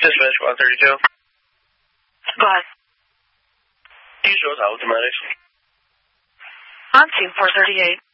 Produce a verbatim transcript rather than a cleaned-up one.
Dispatch one thirty-two. Go ahead. East Shore Automatics. On team four thirty-eight.